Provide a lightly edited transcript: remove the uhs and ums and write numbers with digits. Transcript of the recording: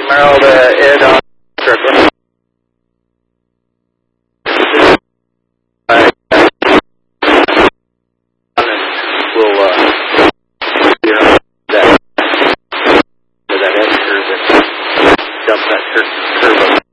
Merrill to Ed on circle. We'll that S curve and dump that curve up.